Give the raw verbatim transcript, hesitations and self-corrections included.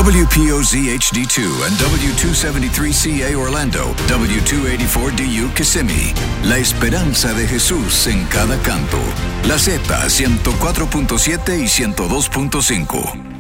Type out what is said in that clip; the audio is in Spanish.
W P O Z H D two and W two seventy-three C A Orlando, W two eighty-four D U Kissimmee. La esperanza de Jesús en cada canto. La Z ciento cuatro punto siete y ciento dos punto cinco.